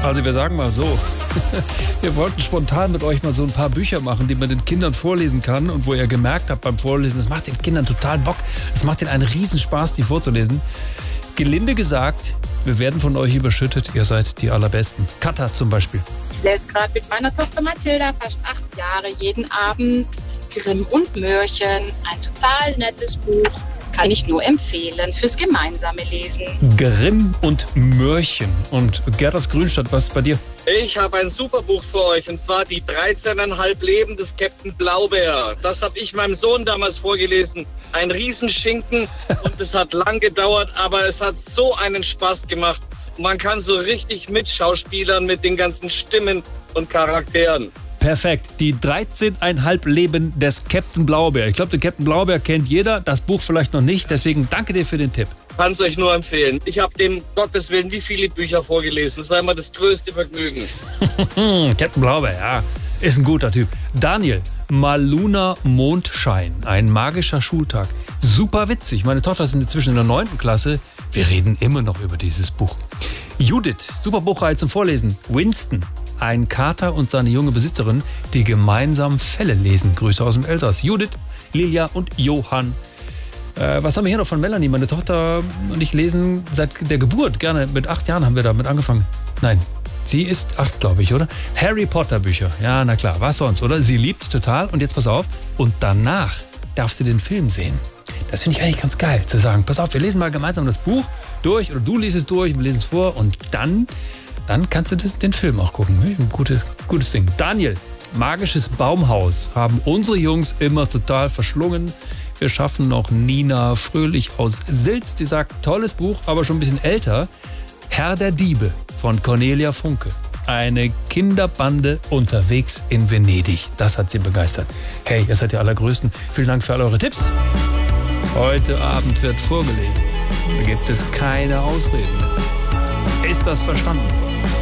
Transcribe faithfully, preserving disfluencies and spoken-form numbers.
Also wir sagen mal so, wir wollten spontan mit euch mal so ein paar Bücher machen, die man den Kindern vorlesen kann und wo ihr gemerkt habt beim Vorlesen, das macht den Kindern total Bock, es macht ihnen einen Riesenspaß, die vorzulesen. Gelinde gesagt, wir werden von euch überschüttet, ihr seid die Allerbesten. Katha zum Beispiel. Ich lese gerade mit meiner Tochter Mathilda, fast acht Jahre, jeden Abend Grimm und Mörchen, ein total nettes Buch. Kann ich nur empfehlen fürs gemeinsame Lesen. Grimm und Mörchen. Und Gerdas Grünstadt, was ist bei dir? Ich habe ein super Buch für euch, und zwar die dreizehneinhalb Leben des Captain Blaubeer. Das habe ich meinem Sohn damals vorgelesen. Ein Riesenschinken und es hat lang gedauert, aber es hat so einen Spaß gemacht. Man kann so richtig mitschauspielern mit den ganzen Stimmen und Charakteren. Perfekt. Die dreizehneinhalb Leben des Captain Blaubeer. Ich glaube, den Captain Blaubeer kennt jeder, das Buch vielleicht noch nicht. Deswegen danke dir für den Tipp. Kann es euch nur empfehlen. Ich habe dem Gottes Willen wie viele Bücher vorgelesen. Das war immer das größte Vergnügen. Captain Blaubeer, ja, ist ein guter Typ. Daniel, Maluna Mondschein, ein magischer Schultag. Super witzig. Meine Tochter ist inzwischen in der neunten Klasse. Wir reden immer noch über dieses Buch. Judith, super Buchreihe zum Vorlesen. Winston, ein Kater und seine junge Besitzerin, die gemeinsam Fälle lesen. Grüße aus dem Elsass. Judith, Lilia und Johann. Äh, was haben wir hier noch von Melanie? Meine Tochter und ich lesen seit der Geburt. Gerne, mit acht Jahren haben wir damit angefangen. Nein, sie ist acht, glaube ich, oder? Harry Potter Bücher. Ja, na klar, was sonst, oder? Sie liebt es total. Und jetzt pass auf. Und danach darf sie den Film sehen. Das finde ich eigentlich ganz geil, zu sagen, pass auf, wir lesen mal gemeinsam das Buch durch, oder du liest es durch, wir lesen es vor, und dann, dann kannst du das, den Film auch gucken. Ein gutes, gutes Ding. Daniel, Magisches Baumhaus haben unsere Jungs immer total verschlungen. Wir schaffen noch Nina Fröhlich aus Silz, die sagt, tolles Buch, aber schon ein bisschen älter. Herr der Diebe von Cornelia Funke. Eine Kinderbande unterwegs in Venedig. Das hat sie begeistert. Hey, ihr seid die Allergrößten. Vielen Dank für all eure Tipps. Heute Abend wird vorgelesen. Da gibt es keine Ausreden. Ist das verstanden?